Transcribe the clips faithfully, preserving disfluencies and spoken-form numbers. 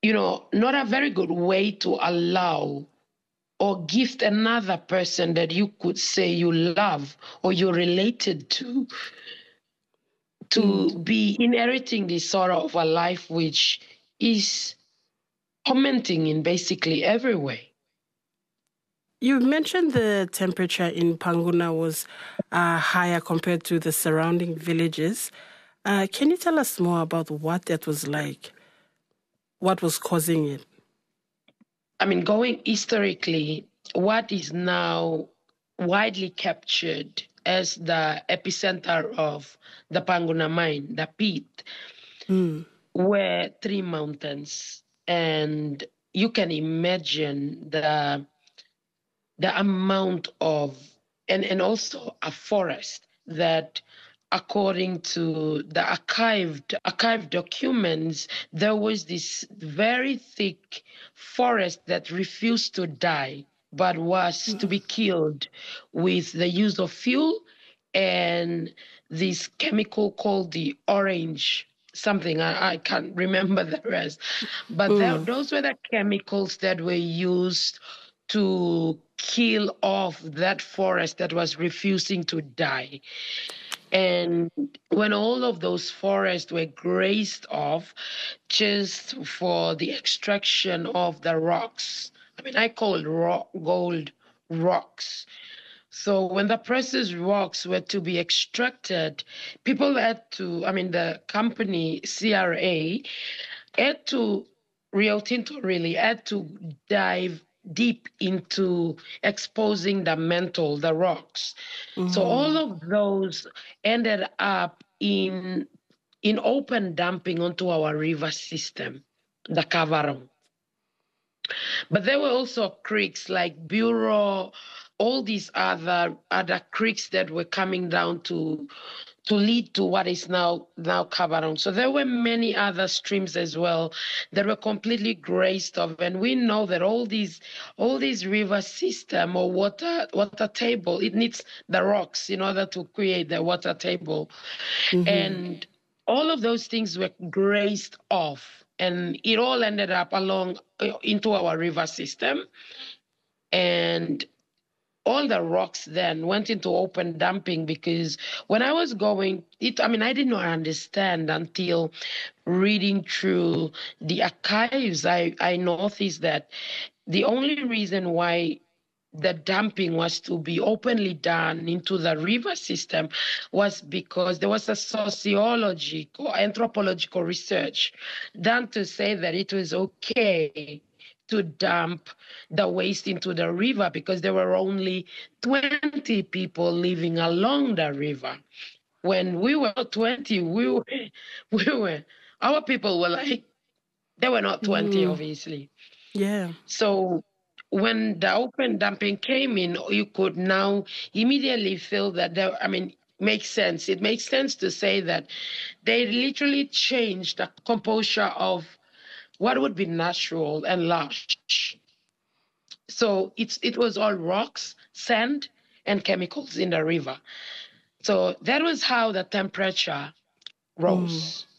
you know, not a very good way to allow or gift another person that you could say you love or you're related to to Mm. be inheriting this sort of a life which is commenting in basically every way. You mentioned the temperature in Panguna was uh, higher compared to the surrounding villages. Uh, can you tell us more about what that was like? What was causing it? I mean, going historically, what is now widely captured as the epicenter of the Panguna mine, the pit, Mm. were three mountains. And you can imagine the the amount of and, and also a forest that according to the archived archived documents, there was this very thick forest that refused to die but was to be killed with the use of fuel and this chemical called the orange something. I, I can't remember the rest, but that, Mm. those were the chemicals that were used to kill off that forest that was refusing to die. And when all of those forests were grazed off just for the extraction of the rocks, I mean, I call it rock, gold rocks. So when the precious rocks were to be extracted, people had to, I mean, the company C R A had to, Rio Tinto really had to dive deep into exposing the mantle, the rocks. So all Mm. of those ended up in in open dumping onto our river system, the Kavarong. But there were also creeks like Bureau, all these other other creeks that were coming down to to lead to what is now now Kabarong. So there were many other streams as well that were completely grazed off. And we know that all these all these river system or water water table, it needs the rocks in order to create the water table. Mm-hmm. And all of those things were grazed off. And it all ended up along uh, into our river system. And all the rocks then went into open dumping because when I was going, it, I mean, I did not understand until reading through the archives. I, I noticed that the only reason why the dumping was to be openly done into the river system was because there was a sociological, anthropological research done to say that it was okay to dump the waste into the river because there were only twenty people living along the river. When we were twenty, we were, we were, our people were like, they were not twenty, Mm. obviously. Yeah. So when the open dumping came in, you could now immediately feel that there, I mean, makes sense. It makes sense to say that they literally changed the composure of what would be natural and lush. So it's it was all rocks, sand, and chemicals in the river. So that was how the temperature Mm. rose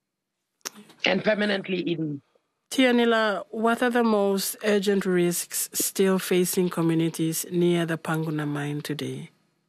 and permanently in Tianila, what are the most urgent risks still facing communities near the Panguna mine today?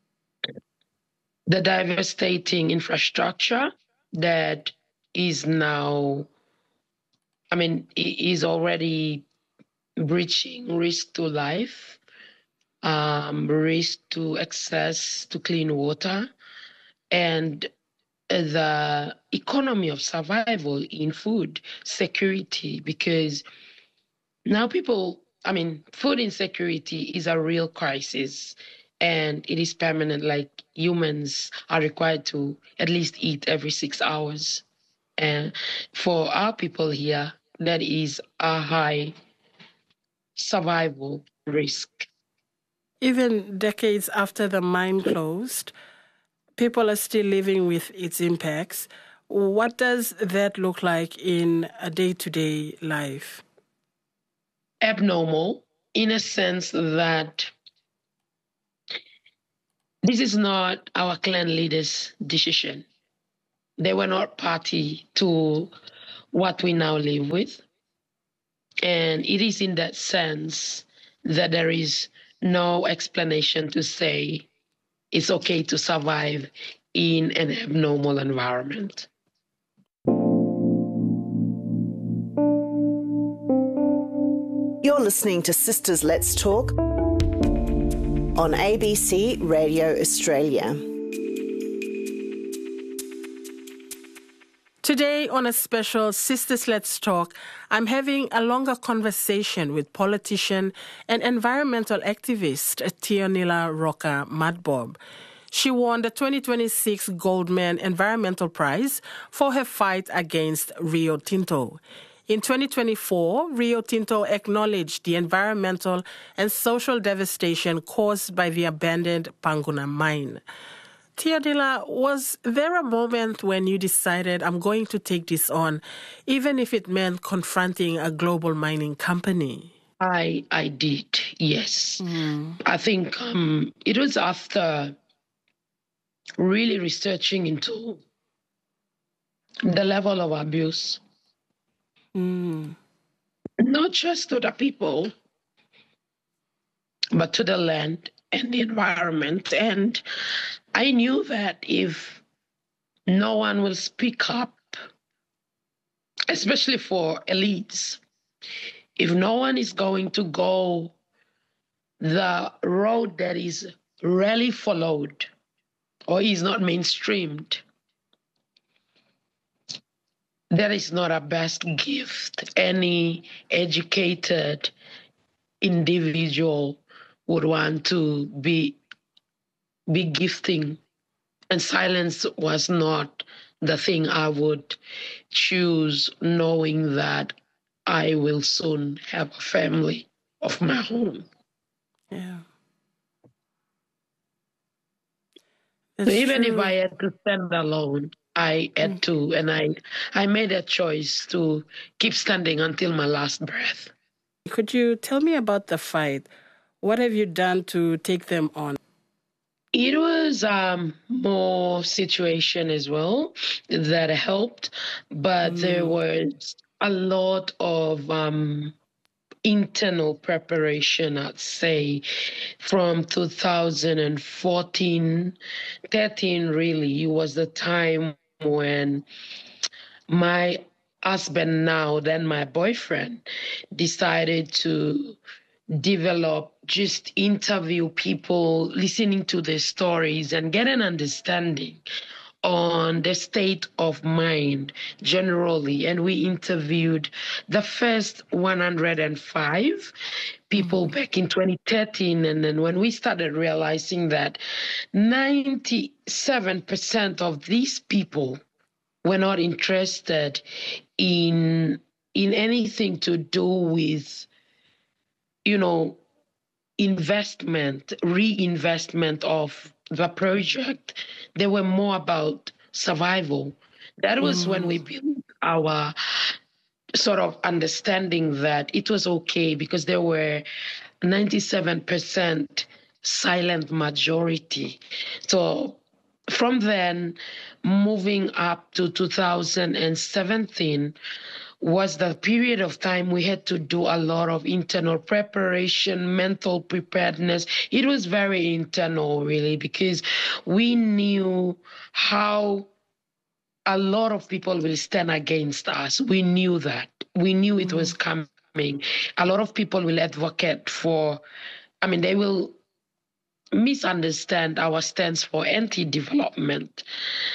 the devastating infrastructure that is now, I mean, is already breaching risk to life, um, risk to access to clean water, and the economy of survival in food security, because now people, I mean, food insecurity is a real crisis and it is permanent. Like humans are required to at least eat every six hours. And for our people here, that is a high survival risk. Even decades after the mine closed, people are still living with its impacts. What does that look like in a day-to-day life? Abnormal in a sense that this is not our clan leaders' decision. They were not party to what we now live with. And it is in that sense that there is no explanation to say it's okay to survive in an abnormal environment. You're listening to Sisters Let's Talk on A B C Radio Australia. Today on a special Sisters Let's Talk, I'm having a longer conversation with politician and environmental activist Teonila Roca Madbob. She won the twenty twenty-six Goldman Environmental Prize for her fight against Rio Tinto. In twenty twenty-four, Rio Tinto acknowledged the environmental and social devastation caused by the abandoned Panguna mine. Teonila, was there a moment when you decided, I'm going to take this on, even if it meant confronting a global mining company? I I did, yes. Mm. I think um, it was after really researching into the level of abuse, Mm. not just to the people, but to the land and the environment. And I knew that if no one will speak up, especially for elites, if no one is going to go the road that is rarely followed or is not mainstreamed, that is not a best gift any educated individual would want to be be gifting. And silence was not the thing I would choose, knowing that I will soon have a family of my own. Yeah. So That's even true. if I had to stand alone, I had Mm. to, and I, I made a choice to keep standing until my last breath. Could you tell me about the fight? What have you done to take them on? It was um, more situation as well that helped, but there Mm. was a lot of um, internal preparation, I'd say, from two thousand fourteen, thirteen, really. It was the time when my husband, now then my boyfriend, decided to develop, just interview people, listening to their stories and get an understanding on the state of mind generally. And we interviewed the first one hundred five people Mm-hmm. back in twenty thirteen. And then when we started realizing that ninety-seven percent of these people were not interested in in anything to do with, you know, investment, reinvestment of the project. They were more about survival. That was when we Mm. built our sort of understanding that it was okay, because there were ninety-seven percent silent majority. So from then, moving up to two thousand seventeen, was the period of time we had to do a lot of internal preparation, mental preparedness. It was very internal, really, because we knew how a lot of people will stand against us. We knew that. We knew it was coming. A lot of people will advocate for, I mean, they will misunderstand our stance for anti-development.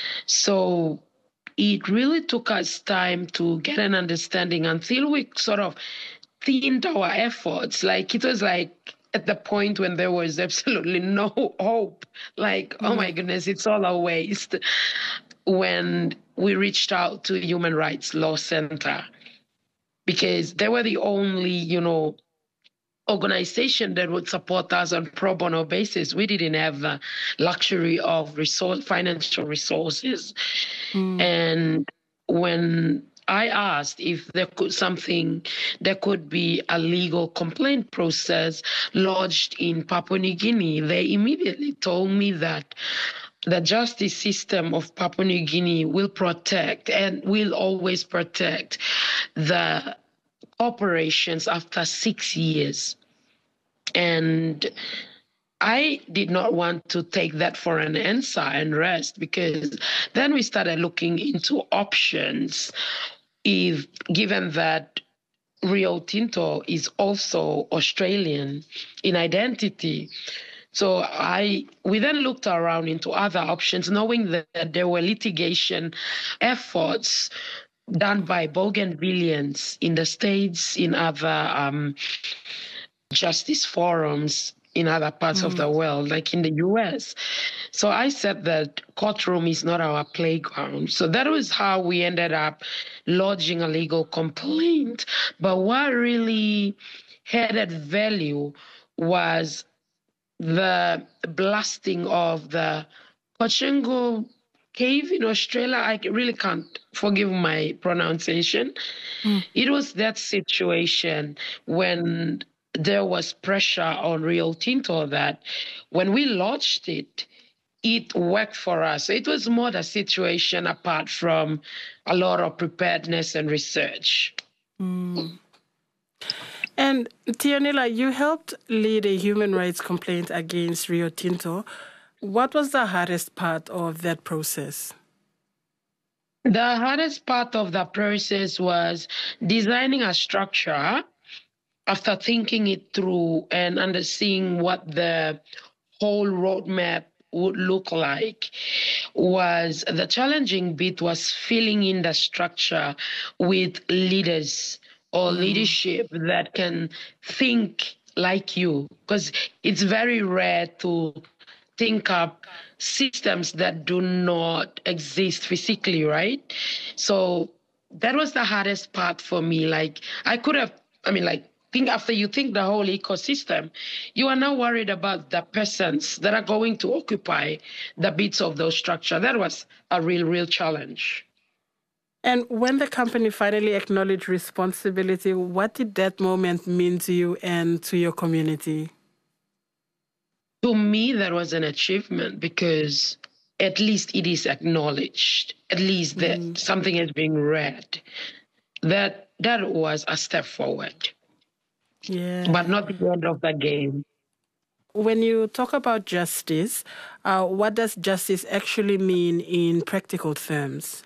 So it really took us time to get an understanding until we sort of thinned our efforts. Like, it was like at the point when there was absolutely no hope. Like, oh my goodness, it's all a waste. When we reached out to Human Rights Law Center, because they were the only, you know, organization that would support us on pro bono basis. We didn't have the luxury of resource, financial resources. Mm. And when I asked if there could something, there could be a legal complaint process lodged in Papua New Guinea, they immediately told me that the justice system of Papua New Guinea will protect and will always protect the operations after six years. And I did not want to take that for an answer and rest, because then we started looking into options. If given that Rio Tinto is also Australian in identity. So I we then looked around into other options, knowing that there were litigation efforts done by Bougainvilleans in the States, in other um, justice forums in other parts mm. of the world, like in the U S. So I said that courtroom is not our playground. So that was how we ended up lodging a legal complaint. But what really added value was the blasting of the Kochengo cave in Australia. I really can't forgive my pronunciation. Mm. It was that situation when there was pressure on Rio Tinto that when we launched it, it worked for us. So it was more the situation apart from a lot of preparedness and research. Mm. And Tianila, you helped lead a human rights complaint against Rio Tinto. What was the hardest part of that process? The hardest part of the process was designing a structure after thinking it through and understanding what the whole roadmap would look like. Was the challenging bit was filling in the structure with leaders or mm. leadership that can think like you, because it's very rare to think up systems that do not exist physically, right? So that was the hardest part for me. Like I could have, I mean, like, think after you think the whole ecosystem, you are now worried about the persons that are going to occupy the bits of those structure. That was a real, real challenge. And when the company finally acknowledged responsibility, what did that moment mean to you and to your community? To me, that was an achievement, because at least it is acknowledged. At least that mm. something is being read. That that was a step forward. Yeah. But not the end of the game. When you talk about justice, uh, what does justice actually mean in practical terms?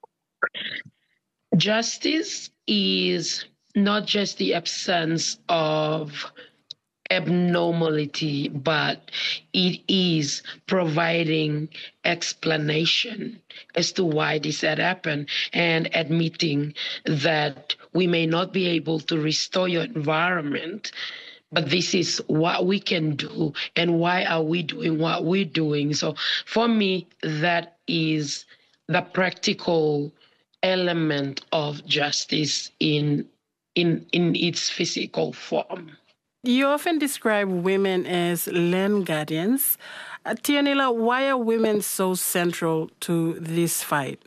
Justice is not just the absence of abnormality, but it is providing explanation as to why this had happened and admitting that we may not be able to restore your environment, but this is what we can do and why are we doing what we're doing. So for me, that is the practical element of justice in in in its physical form. You often describe women as land guardians. Uh, Tianila, why are women so central to this fight?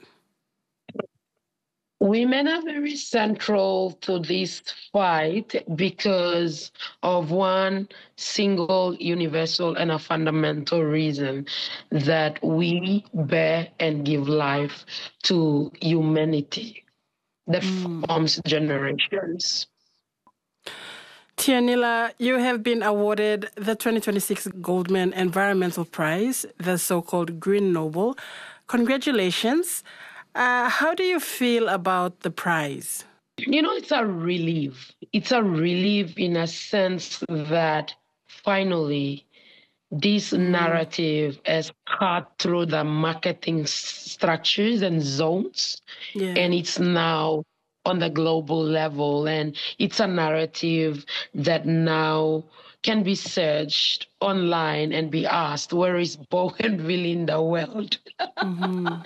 Women are very central to this fight because of one single, universal, and a fundamental reason, that we bear and give life to humanity that mm. forms generations. Tianila, you have been awarded the twenty twenty-six Goldman Environmental Prize, the so-called Green Nobel. Congratulations. Uh, how do you feel about the prize? You know, it's a relief. It's a relief in a sense that finally this narrative has cut through the marketing structures and zones, yeah. and it's now on the global level, and it's a narrative that now can be searched online and be asked, where is Bougainville in the world? Mm-hmm.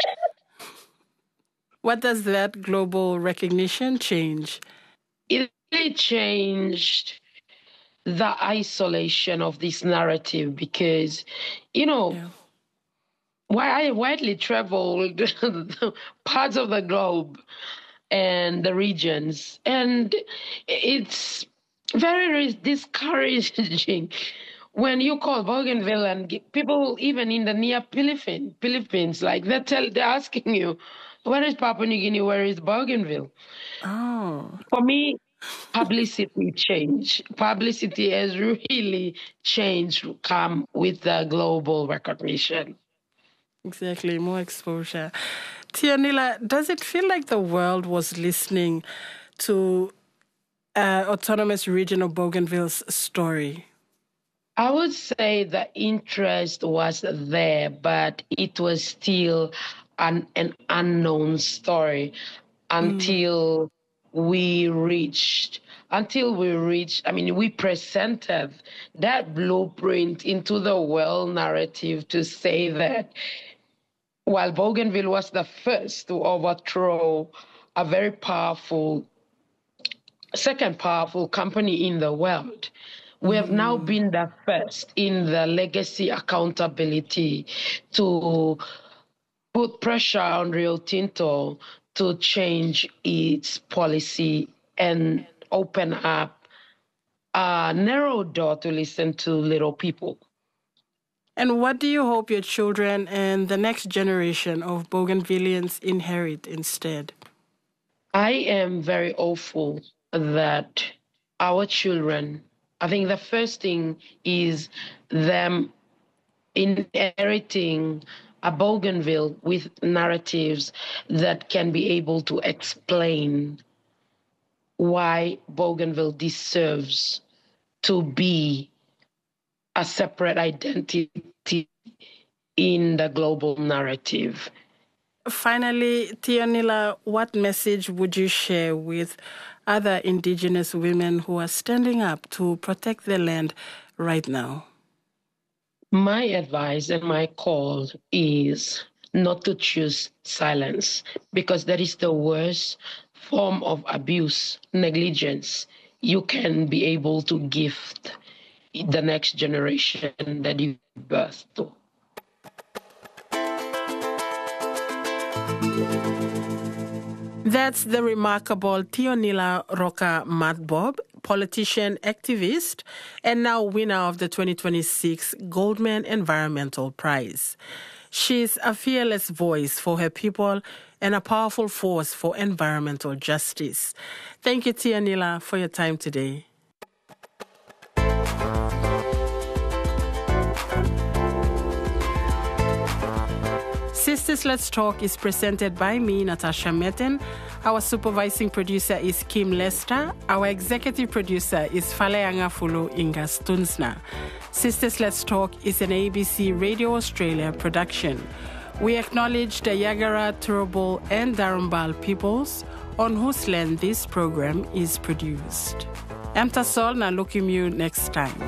What does that global recognition change? It really changed the isolation of this narrative because, you know, yeah. while I widely traveled parts of the globe and the regions, and it's very discouraging when you call Bougainville and people even in the near Philippines, Philippines, like they tell, they're asking you, Where is Papua New Guinea? Where is Bougainville? Oh. For me, publicity changed. Publicity has really changed, come with the global recognition. Exactly, more exposure. Tianila, does it feel like the world was listening to uh, Autonomous Region of Bougainville's story? I would say the interest was there, but it was still an, an unknown story until mm. we reached, until we reached, I mean, we presented that blueprint into the world narrative to say that while Bougainville was the first to overthrow a very powerful, second powerful company in the world, we have now been the first in the legacy accountability to put pressure on Rio Tinto to change its policy and open up a narrow door to listen to little people. And what do you hope your children and the next generation of Bougainvilleans inherit instead? I am very hopeful that our children, I think the first thing is them inheriting a Bougainville with narratives that can be able to explain why Bougainville deserves to be a separate identity in the global narrative. Finally, Tianila, what message would you share with other Indigenous women who are standing up to protect their land right now? My advice and my call is not to choose silence, because that is the worst form of abuse, negligence you can be able to gift the next generation that you birth to. That's the remarkable Tionila Roca Matbob, politician, activist, and now winner of the twenty twenty-six Goldman Environmental Prize. She's a fearless voice for her people and a powerful force for environmental justice. Thank you, Tionila, for your time today. Sisters Let's Talk is presented by me, Natasha Metten. Our supervising producer is Kim Lester. Our executive producer is Faleanga Fulu Inga Stunsna. Sisters Let's Talk is an A B C Radio Australia production. We acknowledge the Yagara, Turrbal, and Darumbal peoples on whose land this program is produced. Emtasol na Lukimu next time.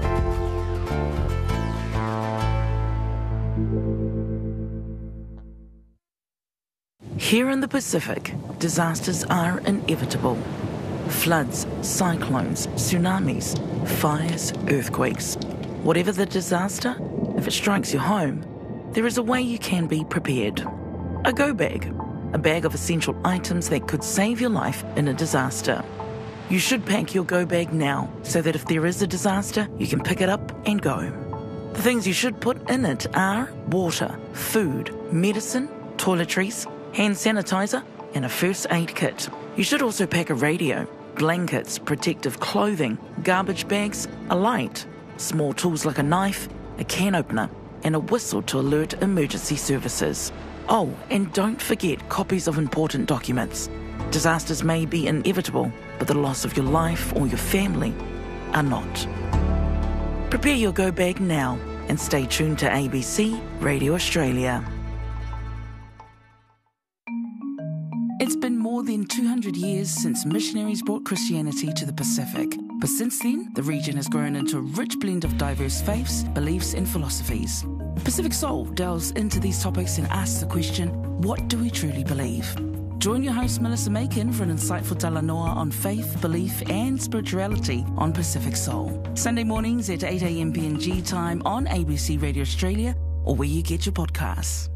Here in the Pacific, disasters are inevitable. Floods, cyclones, tsunamis, fires, earthquakes. Whatever the disaster, if it strikes your home, there is a way you can be prepared. A go bag, a bag of essential items that could save your life in a disaster. You should pack your go bag now so that if there is a disaster, you can pick it up and go. The things you should put in it are water, food, medicine, toiletries, hand sanitizer, and a first aid kit. You should also pack a radio, blankets, protective clothing, garbage bags, a light, small tools like a knife, a can opener, and a whistle to alert emergency services. Oh, and don't forget copies of important documents. Disasters may be inevitable, but the loss of your life or your family are not. Prepare your go bag now and stay tuned to A B C Radio Australia. It's been more than two hundred years since missionaries brought Christianity to the Pacific. But since then, the region has grown into a rich blend of diverse faiths, beliefs and philosophies. Pacific Soul delves into these topics and asks the question, what do we truly believe? Join your host Melissa Macon for an insightful talanoa on faith, belief and spirituality on Pacific Soul. Sunday mornings at eight a.m. P N G time on A B C Radio Australia or where you get your podcasts.